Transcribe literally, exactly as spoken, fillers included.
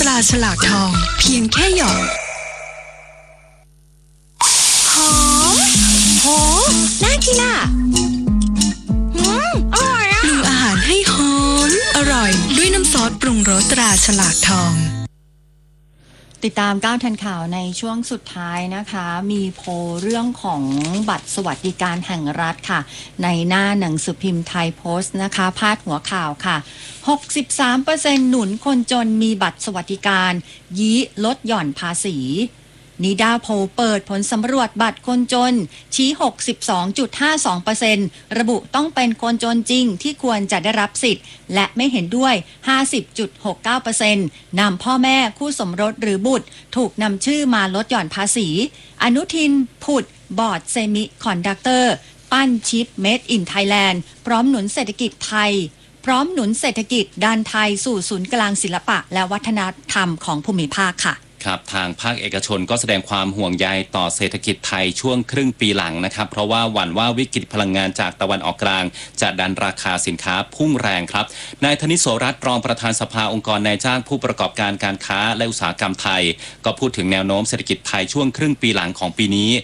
ตราฉลากทองเพียงแค่หยอดหอมโหน่ากินอ่ะอืมอร่อยอ่ะปรุงอาหารให้หอมอร่อยด้วยน้ำซอสปรุงรสตราฉลากทองติดตามก้าวทันข่าวในช่วงสุดท้ายนะคะมีโพลเรื่องของบัตรสวัสดิการแห่งรัฐค่ะในหน้าหนังสือพิมพ์ไทยโพสต์นะคะพาดหัวข่าวค่ะ หกสิบสามเปอร์เซ็นต์ หนุนคนจนมีบัตรสวัสดิการยี้ลดหย่อนภาษีนิดาโพลเปิดผลสำรวจบัตรคนจนชี้ หกสิบสองจุดห้าสองเปอร์เซ็นต์ ระบุต้องเป็นคนจนจริงที่ควรจะได้รับสิทธิ์และไม่เห็นด้วย ห้าสิบจุดหกเก้าเปอร์เซ็นต์ นำพ่อแม่คู่สมรสหรือบุตรถูกนำชื่อมาลดหย่อนภาษีอนุทินผุดบอร์ดเซมิคอนดักเตอร์ปั้นชิปเมดอินไทยแลนด์พร้อมหนุนเศรษฐกิจไทยพร้อมหนุนเศรษฐกิจดันไทยสู่ศูนย์กลางศิลปะและวัฒนธรรมของภูมิภาคค่ะครับทางภาคเอกชนก็แสดงความห่วงใยต่อเศรษฐกิจไทยช่วงครึ่งปีหลังนะครับเพราะว่าหวั่นว่าวิกฤตพลังงานจากตะวันออกกลางจะดันราคาสินค้าพุ่งแรงครับนายธนิต โสรัตน์รองประธานสภาองค์กรนายจ้างผู้ประกอบการการค้าและอุตสาหกรรมไทยก็พูดถึงแนวโน้มเศรษฐกิจไทยช่วงครึ่งปีหลังของปีนี้